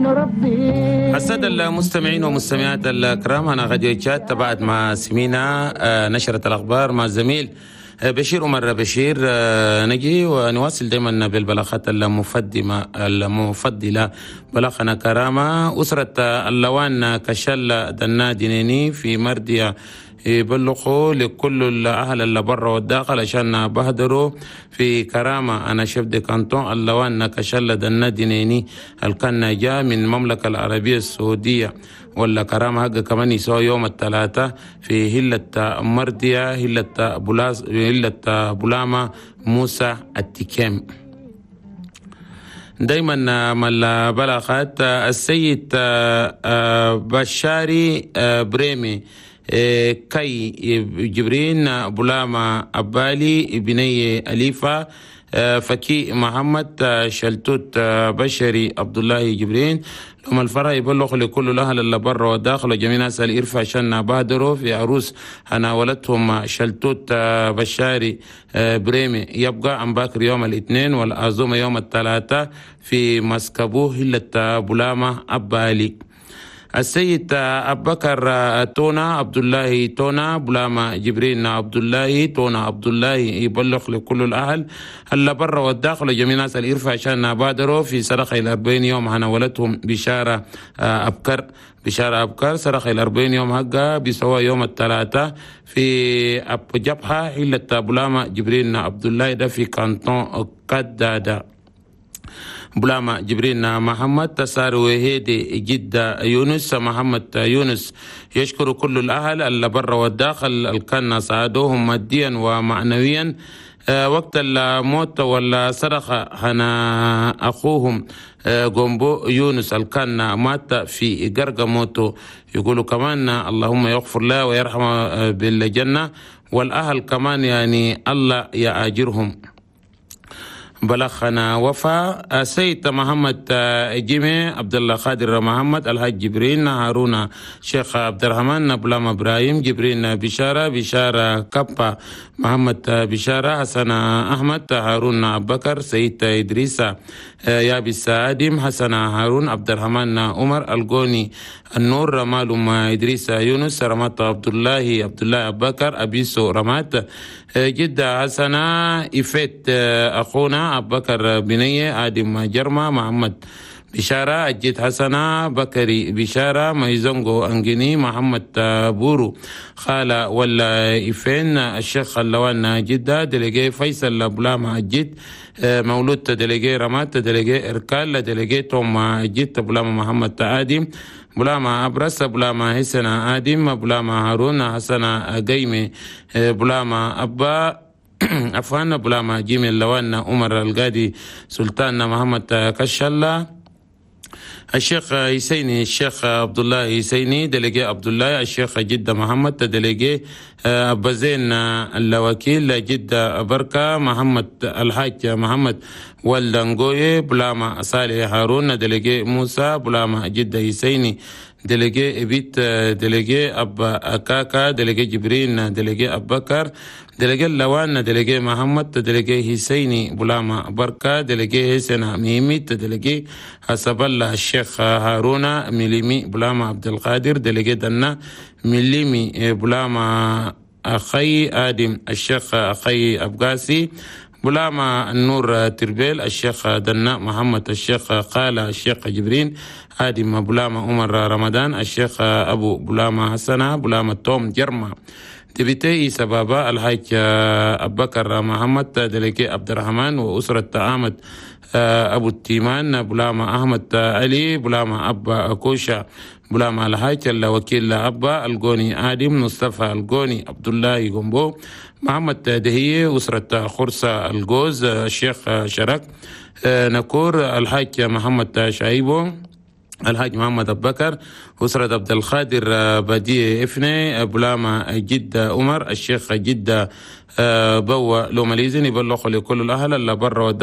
السادة المستمعين ومستمعات الكرام، أنا غادي تشات بعد ما سمينا نشرة الأخبار مع الزميل بشير عمر بشير. نجي ونواصل دائما بالبلاغات المفضلة. بلغنا كرامة أسرة اللوان كشل دنا دينيني في مردية يبلغوا لكل الأهل اللي برا والداخل عشان بهدروا في كرامة. أنا شفت كانتون اللوان كشل دنا دينيني الكن جاء من المملكة العربية السعودية، ولا كرامة حق كمان يسوى يوم الثلاثاء في هلة مردية هلة بولامة موسى التكيم. دايما مال بلغت السيد بشاري بريمي كي جبرين بولامة أبالي بني أليفة فكي محمد شلتوت بشري عبد الله جبرين لهم الفرح يبلغ لكل الأهل اللي برا وداخل وجميع ناس الإرفع عشان بادروا في عروس ناولتهم شلتوت بشاري بريمي يبقى عن باكر يوم الاثنين والعزومة يوم الثلاثاء في مسكبوه هلة بولامة أبالي. السيد أبو بكر تونا عبد الله تونا بولامة جبرين عبد الله تونا عبد الله يبلغ لكل الأهل اللي برا والداخل وجميع ناس الإرفع عشان بادروا في سرخ 40 يوم هنولتهم بشارة أبكر سرخ 40 يوم حقا بسوا يوم الثلاثاء في جبهة هلة بولامة جبرين عبد الله ده في كانتون قدادة. بولامة جبرين محمد تسار وهيدي جدة يونس محمد يونس يشكر كل الأهل اللي برا والداخل اللي كان ساعدوهم ماديا ومعنويا وقت الموت ولا صرخ هنا أخوهم جومبو يونس اللي كان مات في قرق موته. يقولوا كمان اللهم يغفر له ويرحمه بالجنة، والأهل كمان يعني الله يأجرهم. بلغنا وفاة السيد محمد جيمي عبد الله خادر محمد الحاج جبرين هارون شيخ عبد الرحمن بولامة إبراهيم جبرين بشارة كبا محمد بشارة حسن أحمد هارون أبو بكر سيد إدريس يابس آدم حسن هارون عبد الرحمن عمر القوني النور معلوم إدريس يونس رمات عبد الله أبو بكر أبيسو رمات جدة حسنة إفت أخونا أبو بكر بنية آدم جرمة محمد بشارة أجد حسنة بكري بشارة ميزونغو أنجني محمد بورو خالة ولا إفين الشيخ اللوان جدة دلقي فيصل بولامة أجد مولود دلقي رمات دلقي إركال دلقي توم أجد بولامة محمد آدم بولامة أبرس بولامة حسن آدم بولامة هارون حسن قيمي بولامة أبا أفان بولامة جيمي اللوان عمر القادي سلطان محمد كشلا الشيخ يسيني الشيخ عبد الله يسيني دلقي عبد الله الشيخ جدة محمد دلقي بزين الوكيل جدة بركة محمد الحاج محمد والدنقوي بولامة صالح هارون دلقي موسى بولامة جدة يسيني دلقي بيت دلقي أبا أكاكا دلقي جبرين دلقي أبو بكر دلقي اللوان دلقي محمد دلقي حسيني بولامة بركة دلقي حسن ميميت دلقي حسب الله الشيخ هارون مليمي بولامة عبد القادر دلقي دنا مليمي بولامة أخي آدم الشيخ أخي أبقاسي بولامة النور تربيل الشيخ دنا محمد الشيخ قال الشيخ جبرين آدم بولامة عمر رمضان الشيخ أبو بولامة حسنة بولامة توم جرمة تبتي سبابا الحاج أبو بكر محمد دلقي عبد الرحمن وأسرة أحمد أبو التيمان بولامة أحمد علي بولامة أبا كوشا بولامة الحاج الوكيل أبا القوني آدم مصطفى القوني عبد الله جنبو محمد دهية أسرة خرصة الجوز الشيخ شرك نكور الحاج محمد شعيبو الحاج محمد أبو بكر أسرة عبد القادر بديه إفني بولامة جدة عمر الشيخ جدة بوا لو ماليزن يبلغ لكل الأهل اللي برا